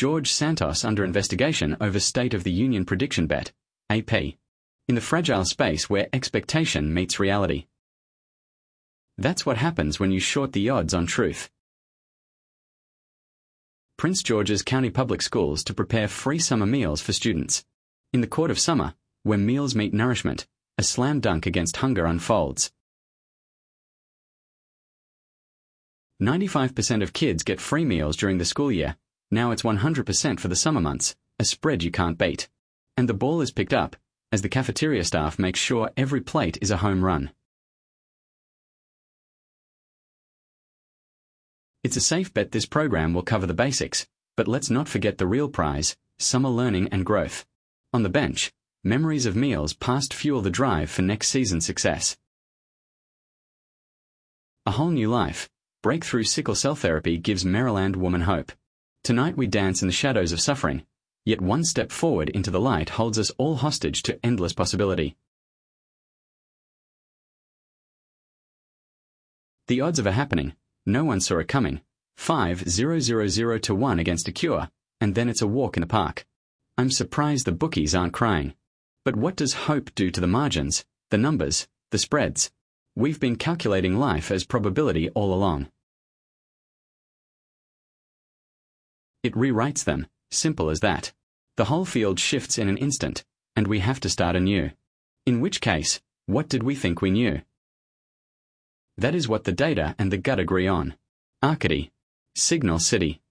George Santos under investigation over State of the Union prediction bet, AP. In the fragile space where expectation meets reality. That's what happens when you short the odds on truth. Prince George's County Public Schools to prepare free summer meals for students. In the court of summer, where meals meet nourishment, a slam dunk against hunger unfolds. 95% of kids get free meals during the school year. Now it's 100% for the summer months, a spread you can't beat. And the ball is picked up, as the cafeteria staff makes sure every plate is a home run. It's a safe bet this program will cover the basics, but let's not forget the real prize, summer learning and growth. On the bench, memories of meals past fuel the drive for next season's success. A whole new life. Breakthrough sickle cell therapy gives Maryland woman hope. Tonight we dance in the shadows of suffering, yet one step forward into the light holds us all hostage to endless possibility. The odds of a happening, no one saw it coming. 5,000 to 1 against a cure, and then it's a walk in the park. I'm surprised the bookies aren't crying. But what does hope do to the margins, the numbers, the spreads? We've been calculating life as probability all along. It rewrites them, simple as that. The whole field shifts in an instant, and we have to start anew. In which case, what did we think we knew? That is what the data and the gut agree on. Arcady, Signal City.